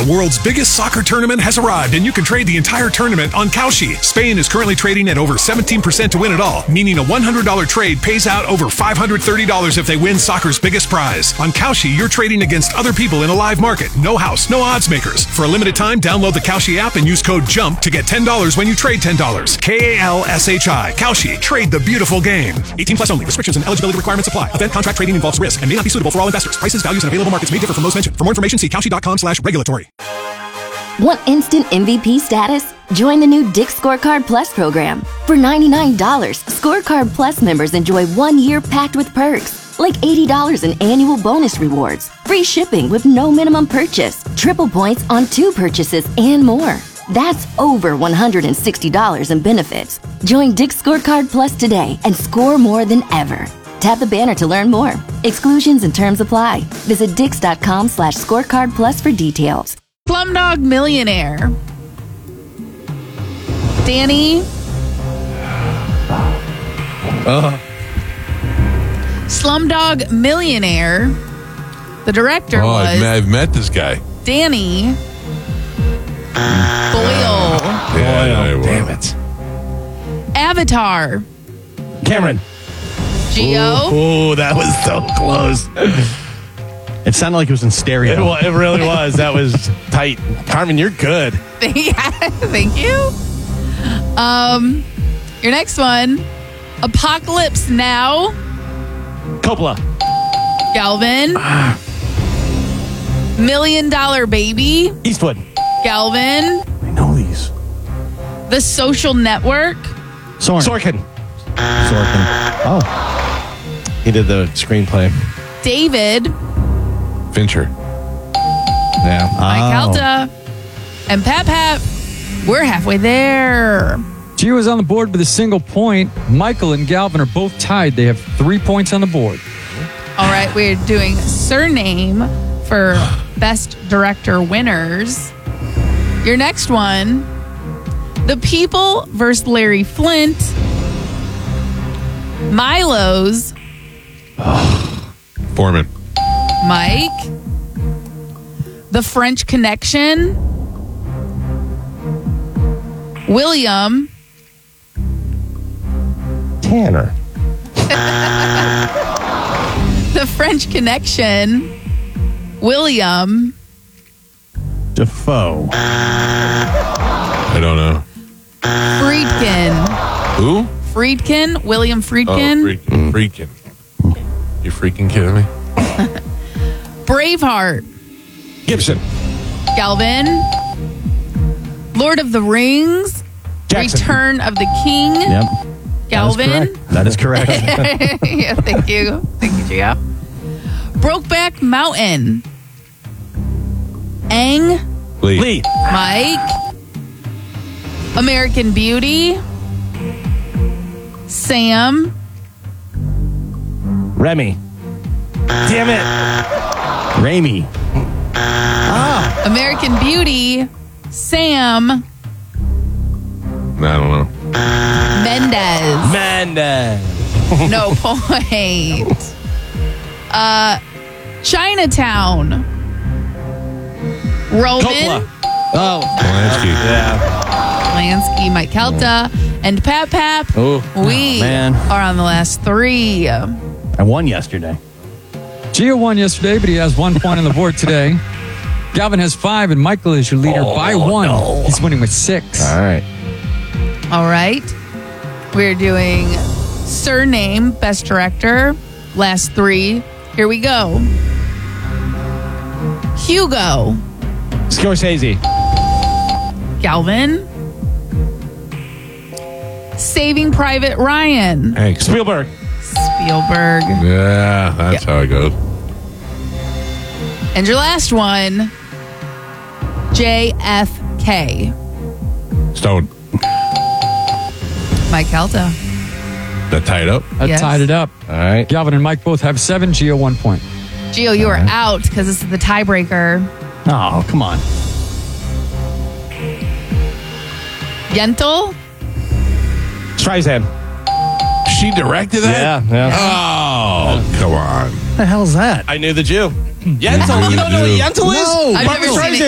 The world's biggest soccer tournament has arrived, and you can trade the entire tournament on Kalshi. Spain is currently trading at over 17% to win it all, meaning a $100 trade pays out over $530 if they win soccer's biggest prize. On Kalshi, you're trading against other people in a live market. No house, no odds makers. For a limited time, download the Kalshi app and use code JUMP to get $10 when you trade $10. Kalshi. Kalshi. Trade the beautiful game. 18 plus only. Restrictions and eligibility requirements apply. Event contract trading involves risk and may not be suitable for all investors. Prices, values, and available markets may differ from those mentioned. For more information, see Kalshi.com/regulatory. Want instant MVP status? Join the new Dick's Scorecard Plus program. For $99, Scorecard Plus members enjoy 1 year packed with perks, like $80 in annual bonus rewards, free shipping with no minimum purchase, triple points on 2 purchases, and more. That's over $160 in benefits. Join Dick's Scorecard Plus today and score more than ever. Tap the banner to learn more. Exclusions and terms apply. Visit dix.com/scorecard plus for details. Slumdog Millionaire. Danny. Slumdog Millionaire. The director was I've met this guy. Danny Boyle. Damn it. Avatar. Cameron. Geo. Oh, that was so close. It sounded like it was in stereo. It really was. That was tight. Carmen, you're good. Thank you. Your next one. Apocalypse Now. Coppola. Galvin. $1 Million Baby. Eastwood. Galvin. I know these. The Social Network. Sorkin. Oh. He did the screenplay. David. Fincher. Yeah. Mike Alta. And Pap. We're halfway there. Gio is on the board with a single point. Michael and Galvin are both tied. They have 3 points on the board. All right, we're doing surname for Best Director winners. Your next one, The People versus Larry Flint. Milo's. Foreman. Mike. The French Connection. William. Tanner. The French Connection. William. Defoe. I don't know. Friedkin. Who? Friedkin. William Friedkin. Freaking. You freaking kidding me? Braveheart. Gibson. Galvin. Lord of the Rings. Jackson. Return of the King. Yep. Galvin. That is correct. Yeah, thank you. Thank you, Gio. Brokeback Mountain. Aang. Lee. Mike. American Beauty. Sam. Remy. Damn it. Raimi. American Beauty. Sam. I don't know. Mendez. No point. Chinatown. Roman. Coppola. Polanski. Yeah. Lansky, Mike Kelta, and Pap. We are on the last 3. I won yesterday. Gio won yesterday, but he has 1 point on the board today. Galvin has 5, and Michael is your leader by 1. No. He's winning with 6. All right. All right. We're doing surname, best director, last 3. Here we go. Hugo. Scorsese. Galvin. Saving Private Ryan. Hanks. Spielberg. Spielberg. Yeah, that's how it goes. And your last one, JFK. Stone. Mike Kelta. That tied up? That Yes. tied it up. All right. Galvin and Mike both have 7. Gio 1 point. Gio, you are out because this is the tiebreaker. Oh, come on. Yentl. Streisand. She directed that? Yeah. Oh, come on. What the hell is that? I knew the Jew. Yentl. You don't know what Yentl is? I've never seen it.